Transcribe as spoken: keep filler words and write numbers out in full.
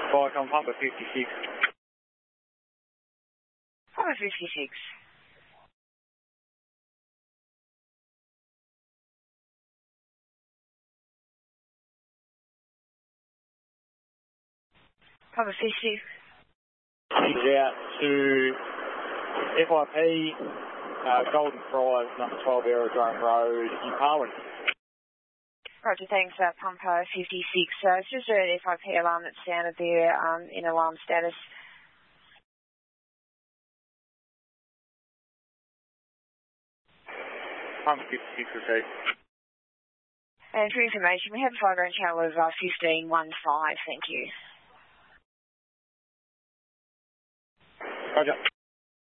Bike on Papa fifty-six. Papa fifty-six. Papa fifty-six. He's out to F I P, uh, Golden Fries, number twelve Aerodrome Road in Parwin. Roger, thanks, uh, Pumpo fifty-six. Uh, it's just an F I P alarm that sounded there um, in alarm status. Pump fifty-six received. And for information, we have a foreground channel of uh, fifteen one five. Thank you. Roger.